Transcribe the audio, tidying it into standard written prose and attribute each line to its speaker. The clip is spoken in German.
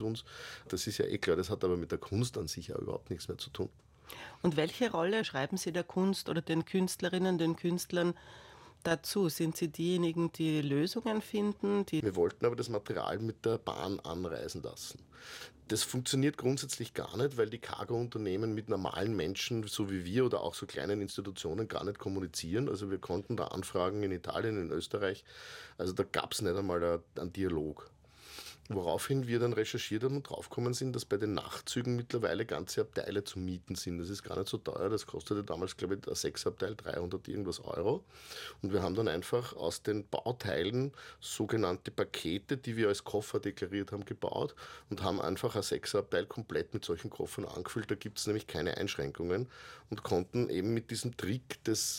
Speaker 1: uns. Das ist ja eh klar, das hat aber mit der Kunst an sich ja überhaupt nichts mehr zu tun.
Speaker 2: Und welche Rolle schreiben Sie der Kunst oder den Künstlerinnen, den Künstlern dazu? Sind Sie diejenigen, die Lösungen finden, die
Speaker 1: Wir wollten aber das Material mit der Bahn anreisen lassen. Das funktioniert grundsätzlich gar nicht, weil die Cargo-Unternehmen mit normalen Menschen, so wie wir oder auch so kleinen Institutionen, gar nicht kommunizieren. Also wir konnten da anfragen in Italien, in Österreich. Also da gab es nicht einmal einen Dialog. Woraufhin wir dann recherchiert haben und draufgekommen sind, dass bei den Nachtzügen mittlerweile ganze Abteile zu mieten sind. Das ist gar nicht so teuer. Das kostete damals, glaube ich, ein Sechsabteil 300 irgendwas Euro. Und wir haben dann einfach aus den Bauteilen sogenannte Pakete, die wir als Koffer deklariert haben, gebaut und haben einfach ein Sechserabteil komplett mit solchen Koffern angefüllt. Da gibt es nämlich keine Einschränkungen und konnten eben mit diesem Trick des